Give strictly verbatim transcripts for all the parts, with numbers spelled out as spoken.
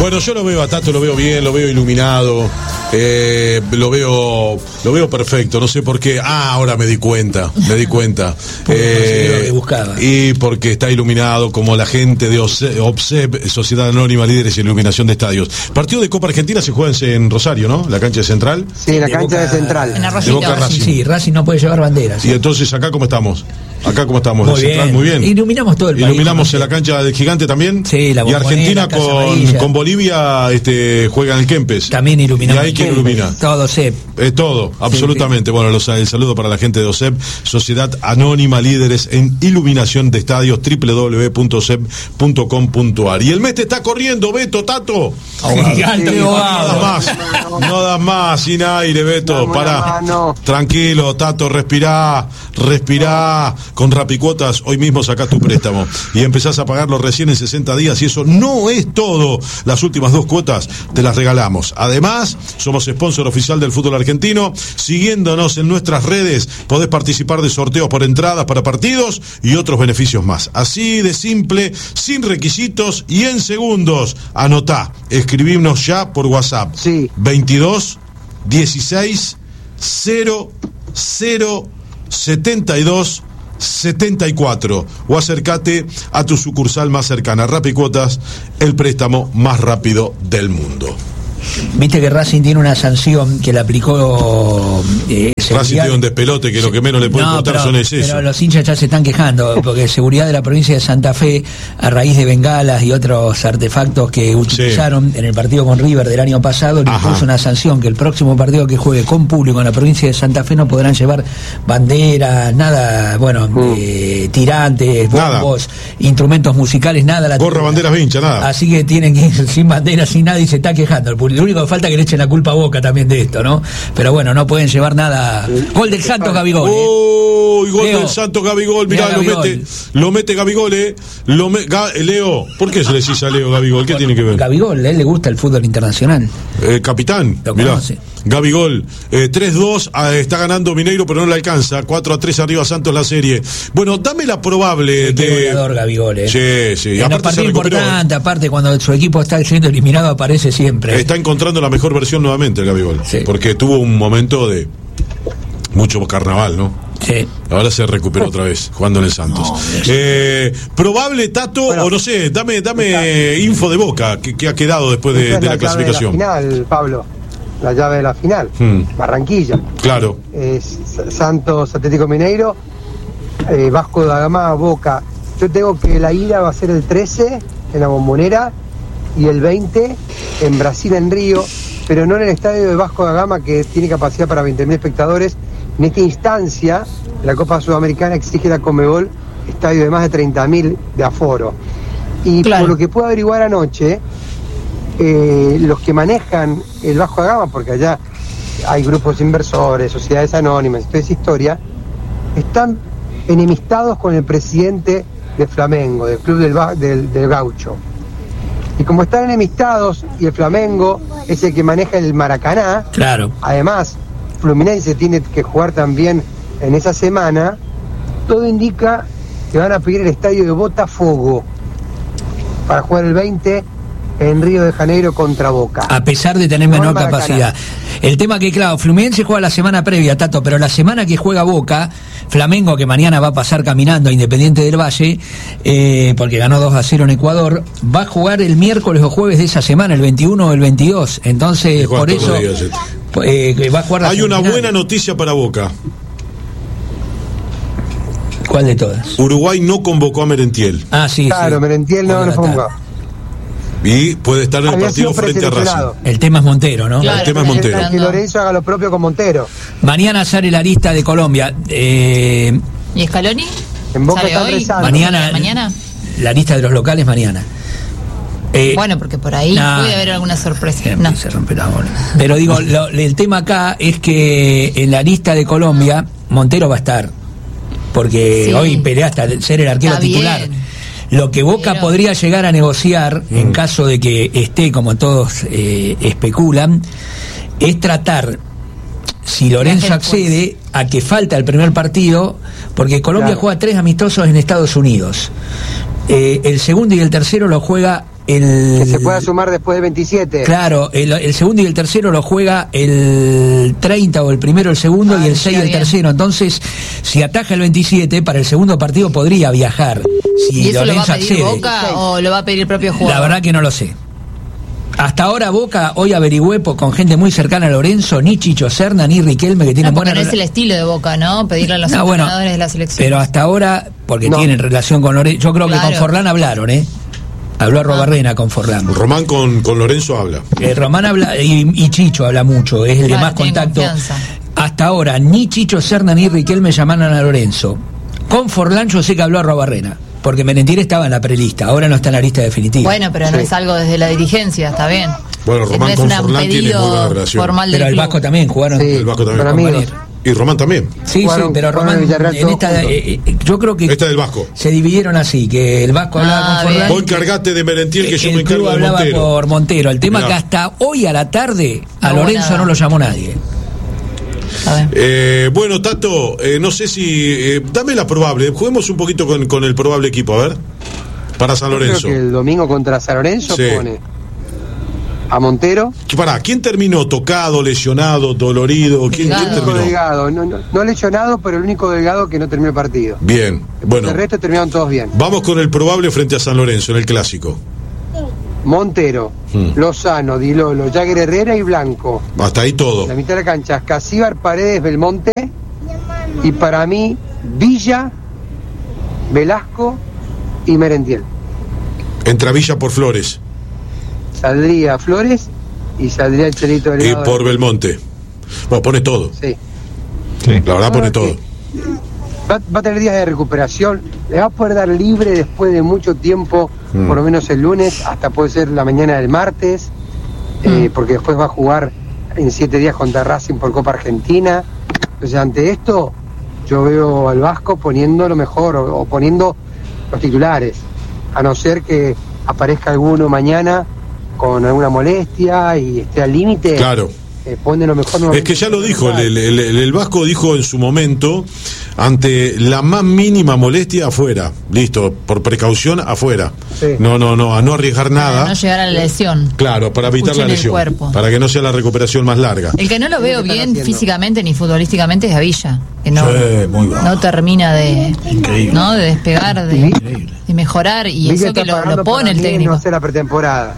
Bueno, yo lo veo a Tato, lo veo bien, lo veo iluminado, eh, lo veo lo veo perfecto, no sé por qué. Ah, ahora me di cuenta, me di cuenta. eh, y porque está iluminado como la gente de OPSEP, Sociedad Anónima Líderes en Iluminación de Estadios. Partido de Copa Argentina se juega en Rosario, ¿no? La cancha de Central. Sí, la cancha de Central. En de Boca Racing. Sí, Racing no puede llevar banderas. Y entonces, ¿acá cómo estamos? Acá cómo estamos, muy, Central, bien. muy bien. Iluminamos todo el país. Iluminamos en la cancha del Gigante también. Sí, la y Argentina con, con Bolivia este, juega en el Kempes. También iluminamos. ¿Y ahí quién ilumina? Todo O S E P. Eh, todo, absolutamente. Sí, sí. Bueno, los, el saludo para la gente de O S E P, Sociedad Anónima Líderes en Iluminación de Estadios, doble u doble u doble u punto o s e p punto com punto a r. Y el mes te está corriendo, Beto, Tato. Gigante, sí, no das más, no das más, sin aire, Beto. Pará. Tranquilo, Tato, respirá, respirá. Con Rapicuotas, hoy mismo sacás tu préstamo y empezás a pagarlo recién en sesenta días, y eso no es todo. Las últimas dos cuotas te las regalamos. Además, somos sponsor oficial del fútbol argentino. Siguiéndonos en nuestras redes, podés participar de sorteos por entradas para partidos y otros beneficios más. Así de simple, sin requisitos y en segundos. Anotá, escribimos ya por WhatsApp. Sí. veintidós dieciséis cero cero setenta y dos setenta y cuatro o acércate a tu sucursal más cercana. Rapicuotas, el préstamo más rápido del mundo. Viste que Racing tiene una sanción que le aplicó eh, Racing tiene un despelote que lo que menos le puede no, importar pero, son es eso. Pero los hinchas ya se están quejando porque seguridad de la provincia de Santa Fe, a raíz de bengalas y otros artefactos que utilizaron sí. en el partido con River del año pasado, le impuso una sanción que el próximo partido que juegue con público en la provincia de Santa Fe no podrán llevar banderas, nada, bueno, mm. eh, tirantes, bombos, nada. instrumentos musicales, nada. La Gorra, banderas, vincha, nada. Así que tienen que ir sin banderas, sin nada, y se está quejando el público. Lo único que falta es que le echen la culpa a Boca también de esto, ¿no? Pero bueno, no pueden llevar nada. Gol del Santos, Gabigol. ¡Oh! Gol Leo. del Santos, Gabigol. Mirá, Mirá lo Gabigol. mete, lo mete Gabigol, eh. Lo me, Ga, Leo, ¿por qué se le decís a Leo Gabigol? ¿Qué bueno, tiene que ver? Gabigol, a él le gusta el fútbol internacional. Eh, capitán, mirá. Gabigol, eh, tres dos, eh, está ganando Mineiro, pero no le alcanza. cuatro a tres arriba Santos la serie. Bueno, dame la probable sí, de. Goleador, Gabigol, eh. Sí, sí. En aparte partido importante, aparte cuando su equipo está siendo eliminado, aparece siempre. Está encontrando la mejor versión nuevamente el Gabigol. Sí. Porque tuvo un momento de mucho carnaval, ¿no? Sí. Ahora se recuperó otra vez, jugando en el Santos. No, eh, probable, Tato, bueno, o no sé, dame dame está, info de Boca, que, que ha quedado después de, de la, la clasificación. De la final, Pablo. La llave de la final, hmm. Barranquilla. Claro. Eh, Santos, Atlético Mineiro, eh, Vasco da Gama, Boca. Yo tengo que la ida va a ser el trece en la Bombonera y el veinte en Brasil, en Río, pero no en el estadio de Vasco da Gama, que tiene capacidad para veinte mil espectadores. En esta instancia, la Copa Sudamericana exige la Conmebol estadio de más de treinta mil de aforo. Y claro. por lo que puedo averiguar anoche, Eh, los que manejan el Vasco da Gama, porque allá hay grupos inversores, sociedades anónimas, toda esa historia, están enemistados con el presidente de Flamengo, del club del, del, del Gaucho. Y como están enemistados y el Flamengo es el que maneja el Maracaná, claro. además Fluminense tiene que jugar también en esa semana, todo indica que van a pedir el estadio de Botafogo para jugar el veinte en Río de Janeiro contra Boca. A pesar de tener menor capacidad. El tema que, claro, Fluminense juega la semana previa, Tato, pero la semana que juega Boca, Flamengo, que mañana va a pasar caminando a Independiente del Valle, eh, porque ganó dos a cero en Ecuador, va a jugar el miércoles o jueves de esa semana, el veintiuno o el veintidós. Entonces, por eso eh, va a jugar la Hay una buena noticia para Boca. ¿Cuál de todas? Uruguay no convocó a Merentiel. Ah, sí, claro, sí. Merentiel no lo convocó. Y puede estar en el Había partido frente a Racing. El tema es Montero, ¿no? Claro, el tema es Montero. Que Lorenzo haga lo propio con Montero. Mañana sale la lista de Colombia. Eh, ¿Y Scaloni? En Boca está rezando. Mañana, mañana. La lista de los locales mañana. Eh, bueno, porque por ahí nah, puede haber alguna sorpresa. No. Se rompe la bola. Pero digo, lo, el tema acá es que en la lista de Colombia Montero va a estar. Porque sí. hoy pelea hasta ser el arquero está titular. Bien. Lo que Boca Pero... podría llegar a negociar, mm. en caso de que esté, como todos eh, especulan, es tratar, si Lorenzo accede, a que falta el primer partido, porque Colombia claro. juega tres amistosos en Estados Unidos. Eh, el segundo y el tercero lo juega el... Que se pueda sumar después del veintisiete. Claro, el, el segundo y el tercero lo juega el treinta, o el primero el segundo, ah, y el seis el bien. tercero. Entonces, si ataja el veintisiete, para el segundo partido podría viajar. Si ¿Y eso Lorenzo lo va a pedir accede. Boca o lo va a pedir el propio jugador? La verdad que no lo sé. Hasta ahora Boca, hoy averigüé con gente muy cercana a Lorenzo, ni Chicho Serna, ni Riquelme, que tienen no, buena relación. No es el estilo de Boca, ¿no? Pedirle a los no, entrenadores bueno, de la selección. Pero hasta ahora, porque no. tienen relación con Lorenzo, yo creo claro. que con Forlán hablaron, ¿eh? Habló a Robarrena ah. con Forlán. Román con, con Lorenzo habla. Eh, Román habla, y, y Chicho habla mucho, es el claro, de más contacto. Confianza. Hasta ahora, ni Chicho Serna ni Riquelme llamaron a Lorenzo. Con Forlán yo sé que habló a Robarrena, porque Merentiel estaba en la prelista, ahora no está en la lista definitiva. Bueno, pero no sí. es algo desde la dirigencia, está bien. Bueno, Román no con Forlán tiene muy buena relación. Pero el Vasco también jugaron. Sí, el Vasco también. Y Román también. Sí, jugaron, sí, pero Román, en esta, eh, eh, yo creo que esta del Vasco se dividieron así, que el Vasco hablaba ah, con Forlán. Vos encargate de Merentiel, que eh, yo me encargo de Montero. hablaba por Montero. El tema es que hasta hoy a la tarde a no, Lorenzo nada. no lo llamó nadie. Eh, bueno, Tato, eh, no sé si eh, dame la probable, juguemos un poquito con, con el probable equipo, a ver, para San Lorenzo. Creo que el domingo contra San Lorenzo sí. pone a Montero. Pará, ¿quién terminó? ¿Tocado, lesionado, dolorido? ¿Quién, ¿quién terminó? Delgado, no, no, no lesionado, pero el único delgado que no terminó el partido. Bien, bueno. El resto terminaron todos bien. Vamos con el probable frente a San Lorenzo en el clásico. Montero, hmm. Lozano, Dilolo, Jagger Herrera y Blanco. Hasta ahí todo. La mitad de la cancha, Casíbar, Paredes, Belmonte. Y para mí, Villa, Velasco y Merentiel. Entra Villa por Flores. Saldría Flores y saldría el Chelito Delgado. Y por Belmonte. Bueno, pone todo. Sí. sí. La verdad, pone todo. Va, va a tener días de recuperación. Le va a poder dar libre después de mucho tiempo, mm. por lo menos el lunes, hasta puede ser la mañana del martes, mm. eh, porque después va a jugar en siete días contra Racing por Copa Argentina. Entonces, ante esto, yo veo al Vasco poniendo lo mejor, o, o poniendo los titulares, a no ser que aparezca alguno mañana con alguna molestia y esté al límite. Claro. Eh, pone lo mejor. Es que ya lo dijo, el, el, el, el Vasco dijo en su momento, ante la más mínima molestia, afuera. Listo, por precaución, afuera. Sí. No, no, no, a no arriesgar nada. Para no llegar a la lesión. Claro, para evitar la lesión. Para que no sea la recuperación más larga. El que no lo veo bien haciendo? físicamente ni futbolísticamente es Avilla. Que no, sí, muy no termina de, ¿no? de despegar, de, de mejorar. Y Villa eso que lo, lo pone el técnico. No sé la pretemporada.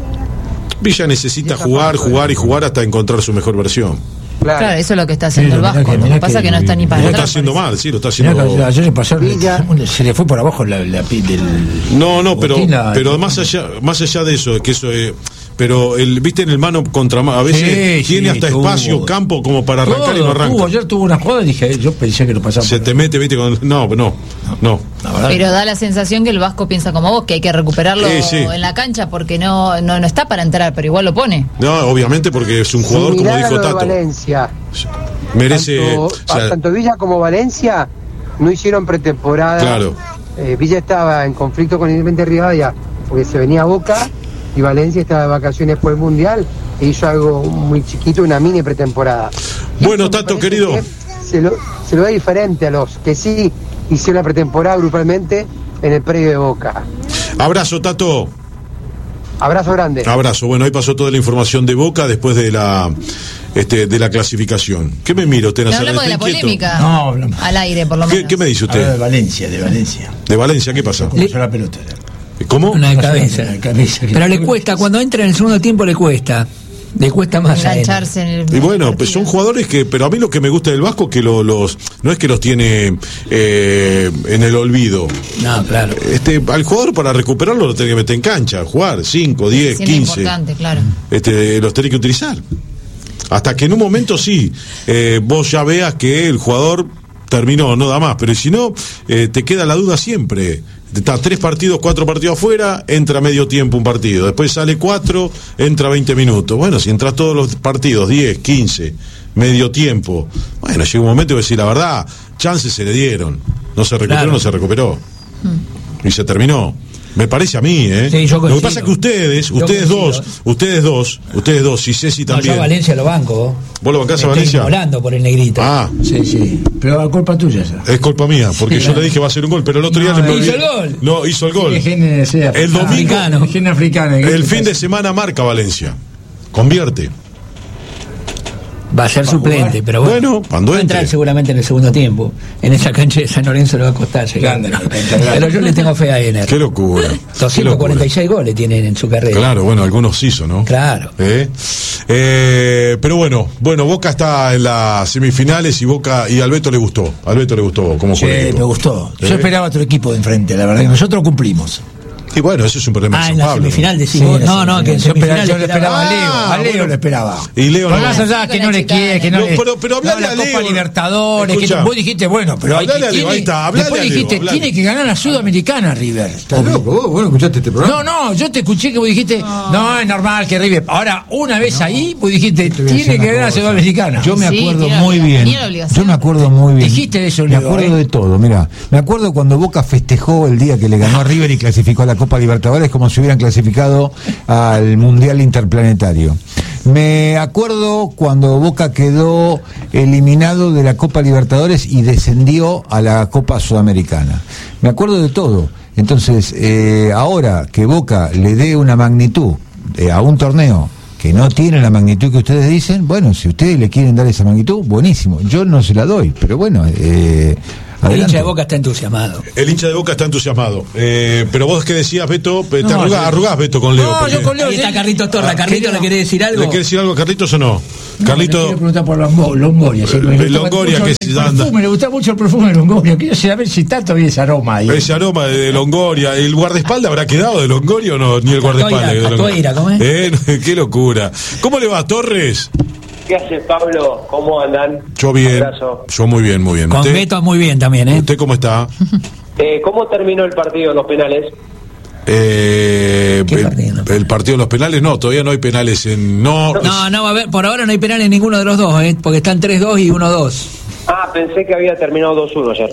Villa necesita jugar, jugar y jugar hasta encontrar su mejor versión. Claro, claro, eso es lo que está haciendo sí, el Vasco. Lo que pasa es que no está ni para Lo está haciendo mal, sí, lo está haciendo mal. Ayer se pasó, se le fue por abajo la, la, del. No, no, pero, pero más allá, más allá de eso, que eso eh, pero el, viste en el mano contra mano, a veces sí, tiene sí, hasta tuvo. espacio, campo como para arrancar todo, y no arranca. Tuvo, ayer tuvo una jugada y dije, yo pensé que lo pasaba. Se te mete, viste, con, no, no, no. Pero da la sensación que el Vasco piensa como vos, que hay que recuperarlo sí, sí. en la cancha porque no, no, no está para entrar, pero igual lo pone. No, obviamente porque es un jugador, sí, como dijo Tato. Valencia. Merece. Tanto, o sea, tanto Villa como Valencia no hicieron pretemporada. Claro. Eh, Villa estaba en conflicto con Independiente Rivadavia porque se venía a Boca. Y Valencia estaba de vacaciones por el Mundial e hizo algo muy chiquito, una mini pretemporada. Bueno, Tato, querido. Se lo, se lo da diferente a los que sí hicieron la pretemporada grupalmente en el predio de Boca. Abrazo, Tato. Abrazo grande. Abrazo. Bueno, ahí pasó toda la información de Boca después de la este de la clasificación. ¿Qué me miro usted? No hablamos de la inquieto? polémica. No, hablamos. Al aire, por lo menos. ¿Qué, qué me dice usted? De Valencia, de Valencia. ¿De Valencia qué pasa? Le... la pelota. ¿Cómo? Una de cabeza. Una de cabeza Pero le cuesta, cuando entra en el segundo tiempo le cuesta. Le cuesta más engancharse en el y bueno, pues son jugadores que, pero a mí lo que me gusta del Vasco que lo, los no es que los tiene eh, en el olvido. No, claro. Este, al jugador para recuperarlo lo tiene que meter en cancha, jugar cinco, diez, quince. Importante, claro. Este, los tiene que utilizar. Hasta que en un momento sí, eh, vos ya veas que el jugador terminó, no da más, pero si no, eh, te queda la duda siempre. Está tres partidos, cuatro partidos afuera, entra medio tiempo un partido, después sale cuatro, entra veinte minutos. Bueno, si entras todos los partidos, diez, quince, medio tiempo, bueno, llega un momento que decir la verdad, chances se le dieron, no se recuperó, claro. no se recuperó, mm. y se terminó. Me parece a mí, ¿eh? Sí, yo lo que pasa es que ustedes, yo ustedes coincido. dos, ustedes dos, ustedes dos, y Ceci también. No, yo a Valencia lo banco. ¿Vos lo bancás Me a Valencia? Estoy volando por el negrito. Ah. Sí, sí. Pero la culpa tuya esa. Es culpa mía, porque yo le dije va a ser un gol, pero el otro día No, le hizo el gol. No, hizo el gol. Sí, gen, sí, el domingo, africano. Gen africano. el fin de semana marca Valencia. Convierte. Va a ser suplente, pero bueno, bueno cuando va a entrar entre. seguramente en el segundo tiempo. En esa cancha de San Lorenzo le va a costar llegar. Pero yo le tengo fe a Ener. Qué locura. doscientos cuarenta y seis goles tienen en su carrera. Claro, bueno, algunos hizo, ¿no? Claro. ¿Eh? Eh, pero bueno, bueno, Boca está en las semifinales y Boca y Alberto le gustó. Alberto le gustó cómo Sí, fue el equipo. me gustó. Yo ¿Eh? esperaba otro equipo de enfrente, la verdad que nosotros cumplimos. Y bueno, eso es un problema Ah, de en San la Pablo. semifinal ¿no? decimos. Sí, no, no, que en yo, esperaba, semifinal yo le esperaba a Leo, Ah, a Leo bueno. le esperaba. Y Leo Por no. más allá que no le quiere, que no, No, le. pero- pero hablale no, la a Copa Leo. Libertadores, que Escucha. vos dijiste, bueno, pero hay Hablale que a Leo, tiene, ahí está, hablale después a Leo, dijiste, hablale. tiene que ganar la Sudamericana, River. ¿Estás loco? ¿Vos, vos no escuchaste este programa? No, no, yo te escuché que vos dijiste, no, es normal que River. Ahora, una vez ahí, vos dijiste, te voy a decir tiene que una ganar la cosa. Sudamericana. Yo me Sí, acuerdo tiene muy la- bien. tenía la obligación. Yo me acuerdo muy bien. Dijiste eso, Me Leo, acuerdo ¿eh? de todo, mira. Me acuerdo cuando Boca festejó el día que le ganó a River y clasificó a la Copa Libertadores como si hubieran clasificado al Mundial Interplanetario. Me acuerdo cuando Boca quedó eliminado de la Copa Libertadores y descendió a la Copa Sudamericana. Me acuerdo de todo. Entonces, eh, ahora que Boca le dé una magnitud eh, a un torneo que no tiene la magnitud que ustedes dicen, bueno, si ustedes le quieren dar esa magnitud, buenísimo. Yo no se la doy, pero bueno, eh, El adelante. hincha de Boca está entusiasmado. El hincha de Boca está entusiasmado. Eh, pero vos qué decías, Beto, te No, arrugás, yo- arrugás, Beto, con Leo. No, porque- yo con Leo. Ahí está sí. Carlitos Torra. Ah, Carlitos, ¿le quiere decir algo? ¿Le querés decir algo a Carlitos o no? No, Carlito, le quiero preguntar por Longo- Longoria. sí, Eh, me eh, gustaba Longoria, mucho que el se anda. perfume, le gusta mucho el perfume de Longoria. Quiero saber si está todavía ese aroma ahí. ese aroma de Longoria, ¿el guardaespaldas habrá quedado de Longoria o no? Ni el guardaespaldas. Catoira, de Longoria. Catoira, ¿cómo es? Eh, qué locura. ¿Cómo le va, Torres? ¿Qué haces, Pablo? ¿Cómo andan? Yo bien. Abrazo. Yo muy bien, muy bien. Con ¿Usted, Beto muy bien también, ¿eh? ¿Usted cómo está? Eh, ¿Cómo terminó el partido en los penales? Eh, ¿Qué el, partido? el partido de los penales, no, todavía no hay penales en. No, No, no, a ver, por ahora no hay penal en ninguno de los dos, ¿eh? Porque están tres dos y uno dos. Ah, pensé que había terminado dos uno ayer.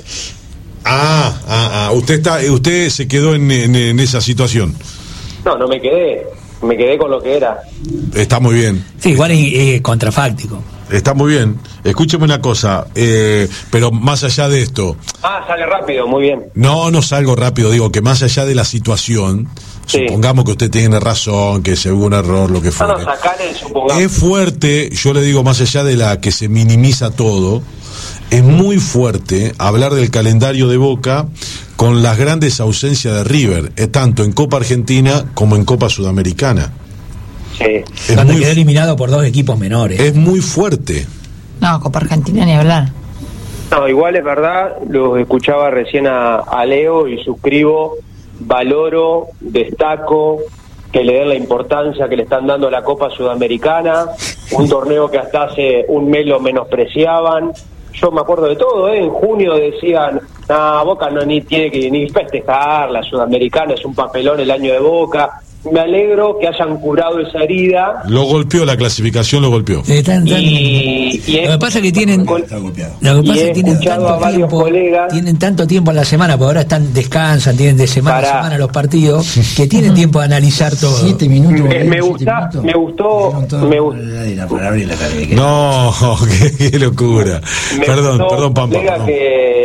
Ah, ah, ah. Usted está, usted se quedó en, en, en esa situación. No, no me quedé. Me quedé con lo que era. Está muy bien. Sí, igual es, es contrafáctico. Está muy bien. Escúcheme una cosa, eh, pero más allá de esto, Ah, sale rápido, muy bien. no, no salgo rápido, digo que más allá de la situación, Sí. supongamos que usted tiene razón, que se hubo un error, lo que Ah, fuera. no, sacale, supongamos. Es fuerte, yo le digo más allá de la que se minimiza todo, es muy fuerte hablar del calendario de Boca con las grandes ausencias de River, eh, tanto en Copa Argentina como en Copa Sudamericana. Sí. Es Cuando muy, quedó eliminado por dos equipos menores. es muy fuerte. No, Copa Argentina ni hablar. No, igual es verdad, lo escuchaba recién a, a Leo y suscribo, valoro, destaco que le den la importancia que le están dando a la Copa Sudamericana, un torneo que hasta hace un mes lo menospreciaban. Yo me acuerdo de todo, ¿eh? En junio decían, no, Boca no ni tiene que ni festejar, la Sudamericana es un papelón el año de Boca. Me alegro que hayan curado esa herida. Lo golpeó, la clasificación lo golpeó. Eh, están- están- Y, y Lo que pasa es que tienen, con- Está golpeado. lo que y pasa he es que tienen escuchado a tanto varios tiempo, colegas- tienen tanto tiempo en la semana, porque ahora están descansan, tienen de semana Pará. a semana los partidos, que tienen tiempo de analizar todo. Siete minutos. Me- ¿eh? me Siete gusta- minutos. me gustó- Dieron todo me por gu- la heladera para abrir la carne. No, qué, qué locura. Me Perdón, gustó, perdón, Pampa. colega, perdón.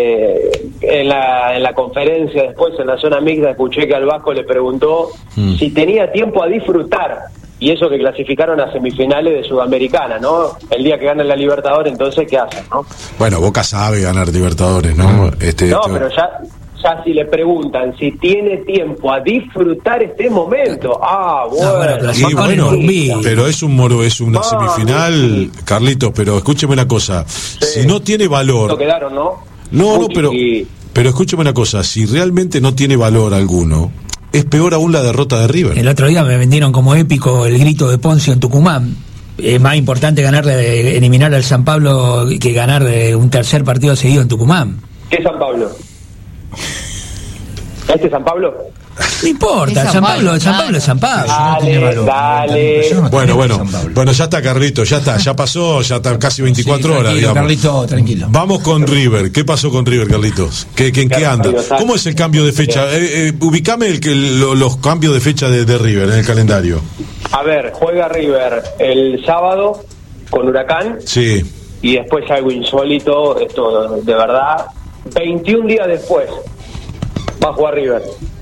que en la, en la conferencia después, en la zona mixta, escuché que al Vasco le preguntó Mm. si tenía tiempo a disfrutar. Y eso que clasificaron a semifinales de Sudamericana, ¿no? El día que ganan la Libertadores, entonces, ¿qué hacen, no? Bueno, Boca sabe ganar Libertadores, ¿no? Este, No, este- pero ya, ya si le preguntan si tiene tiempo a disfrutar este momento, ah, bueno. bueno, Y clasificó en el bueno, Morumbí. pero es un moro, es una Ah, semifinal, Carlitos, pero escúcheme una cosa, si no tiene No valor, quedaron, ¿no? no, no, Puchi pero, y- pero escúcheme una cosa, si realmente no tiene valor alguno, es peor aún la derrota de River. El otro día me vendieron como épico el grito de Poncio en Tucumán. Es más importante ganar de eliminar al San Pablo que ganar de un tercer partido seguido en Tucumán. ¿Qué San Pablo? ¿Este es San Pablo? No importa, San, San Pablo, Pablo, San Pablo es San Pablo. Dale, no dale. No bueno, bueno, bueno, ya está, Carlito, ya está, ya pasó, ya está casi veinticuatro sí, horas, digamos. Carlito, tranquilo. Vamos con River. ¿Qué pasó con River, Carlitos? ¿Qué, qué, ¿En qué anda? ¿Cómo es el cambio de fecha? Eh, eh, ubicame el, el, los cambios de fecha de, de River en el calendario. A ver, juega River el sábado con Huracán. Sí. Y después algo insólito, esto de verdad, veintiún días después va a jugar River.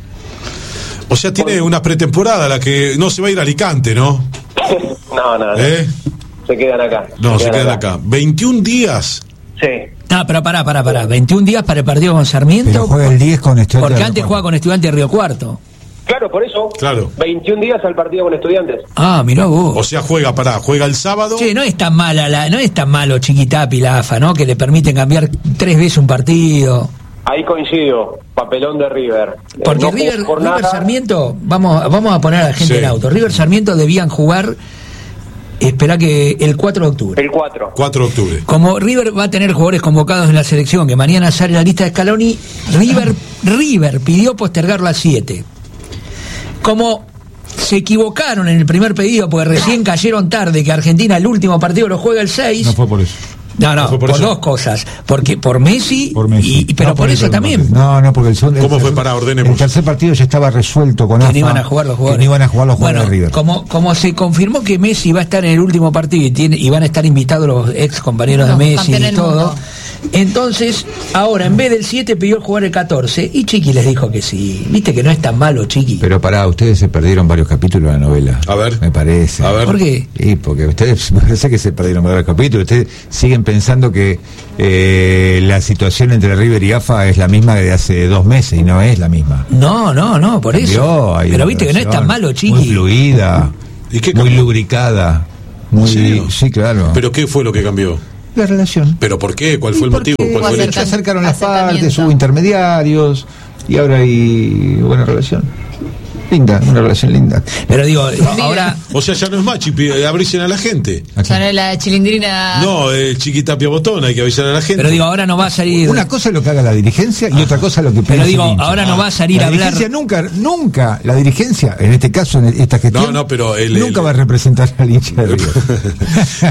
O sea, tiene una pretemporada la que no se va a ir a Alicante, ¿no? no, no, no. ¿Eh? Se quedan acá. No, se, se quedan acá. acá. ¿veintiún días? Sí. No, pero pará, pará, pará. veintiún días para el partido con Sarmiento. Pero juega el diez con Estudiantes. Porque antes jugaba con Estudiantes de Río Cuarto. Claro, por eso. Claro. veintiún días al partido con Estudiantes. Ah, mirá vos. O sea, juega, pará, juega el sábado. Sí, no es tan mala, la, no es tan malo Chiquitapi la A F A, ¿no? Que le permiten cambiar tres veces un partido. Ahí coincido, papelón de River. Porque eh, no River, por River Sarmiento, vamos, vamos a poner a la gente sí. en auto. River Sarmiento debían jugar, espera que el cuatro de octubre. El cuatro. cuatro de octubre. Como River va a tener jugadores convocados en la selección, que mañana sale la lista de Scaloni, River, River pidió postergarlo a siete. Como se equivocaron en el primer pedido, porque recién cayeron tarde, que Argentina el último partido lo juega el seis. No fue por eso. No, no, no por, por dos cosas. Porque por Messi, por Messi. Y, pero no por, por eso también. No, no, porque el son, ¿Cómo el, fue para ordenemos? El tercer partido ya estaba resuelto con A F A. Que no iban a jugar los jugadores. Que no iban a jugar los bueno, jugadores de River. Como, como se confirmó que Messi va a estar en el último partido y, tiene, y van a estar invitados los ex compañeros no, de Messi y todo. Mundo. Entonces, ahora en vez del siete pidió jugar el catorce y Chiqui les dijo que sí. Viste que no es tan malo, Chiqui. Pero pará, ustedes se perdieron varios capítulos de la novela. A ver. Me parece. A ver. ¿Por qué? Sí, porque ustedes, me parece que se perdieron varios capítulos. Ustedes siguen pensando que eh, la situación entre River y A F A es la misma de hace dos meses y no es la misma. No, no, no, por Cambió, eso. Pero viste que no es tan malo, Chiqui. Muy fluida, ¿Y qué muy lubricada. Muy, ¿Sí? sí, claro. ¿Pero qué fue lo que cambió? La relación. ¿Pero por qué? ¿Cuál fue el motivo? ¿Cuál fue el hecho? Se acercaron las partes, hubo intermediarios y ahora hay buena relación. Linda, una relación linda. Pero digo, ahora... O sea, ya no es machi, abricen a la gente. Ya no es la chilindrina... No, el Chiquitapia Botón, hay que avisar a la gente. Pero digo, ahora no va a salir... Una cosa es lo que haga la dirigencia y otra cosa es lo que piensa. Pero digo, ahora no va a salir a hablar... La dirigencia nunca, nunca, la dirigencia, en este caso, en esta gestión... No, no, pero... El, nunca el... va a representar al hincha de River.